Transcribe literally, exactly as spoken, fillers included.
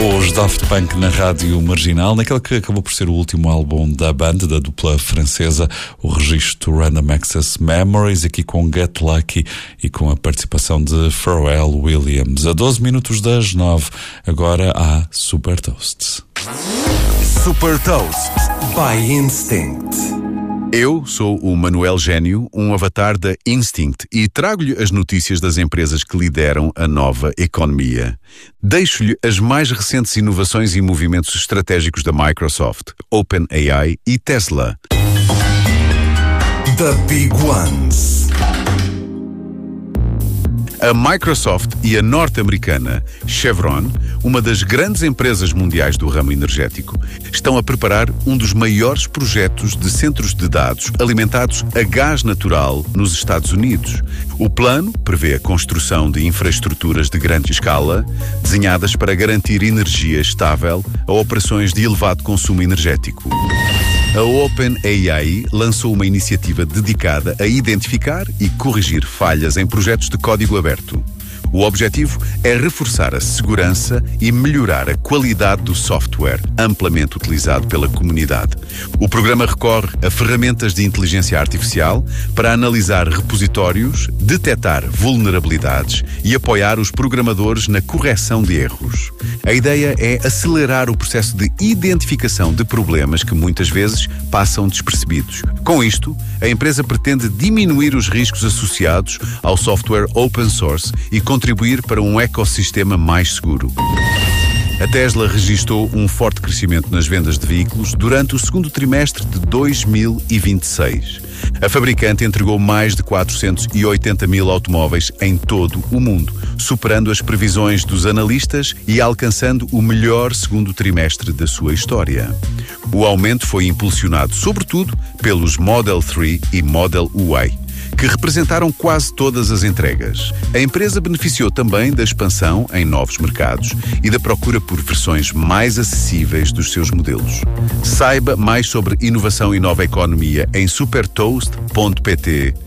Os Daft Punk na Rádio Marginal, naquele que acabou por ser o último álbum da banda, da dupla francesa, o registro Random Access Memories, aqui com Get Lucky e com a participação de Pharrell Williams. A doze minutos das nove, agora há Super Toast. Super Toast by Instinct. Eu sou o Manuel Gênio, um avatar da Instinct, e trago-lhe as notícias das empresas que lideram a nova economia. Deixo-lhe as mais recentes inovações e movimentos estratégicos da Microsoft, OpenAI e Tesla. The Big Ones. A Microsoft e a norte-americana Chevron, uma das grandes empresas mundiais do ramo energético, estão a preparar um dos maiores projetos de centros de dados alimentados a gás natural nos Estados Unidos. O plano prevê a construção de infraestruturas de grande escala, desenhadas para garantir energia estável a operações de elevado consumo energético. A OpenAI lançou uma iniciativa dedicada a identificar e corrigir falhas em projetos de código aberto. O objetivo é reforçar a segurança e melhorar a qualidade do software amplamente utilizado pela comunidade. O programa recorre a ferramentas de inteligência artificial para analisar repositórios, detectar vulnerabilidades e apoiar os programadores na correção de erros. A ideia é acelerar o processo de identificação de problemas que muitas vezes passam despercebidos. Com isto, a empresa pretende diminuir os riscos associados ao software open source e contribuir para um ecossistema mais seguro. A Tesla registrou um forte crescimento nas vendas de veículos durante o segundo trimestre de dois mil e vinte e seis. A fabricante entregou mais de quatrocentos e oitenta mil automóveis em todo o mundo, superando as previsões dos analistas e alcançando o melhor segundo trimestre da sua história. O aumento foi impulsionado, sobretudo, pelos Model três e Model Y, que representaram quase todas as entregas. A empresa beneficiou também da expansão em novos mercados e da procura por versões mais acessíveis dos seus modelos. Saiba mais sobre inovação e nova economia em supertoast ponto pt